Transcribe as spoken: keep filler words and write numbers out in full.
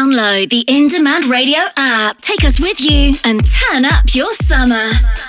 Download the In Demand Radio app. Take us with you and turn up your summer.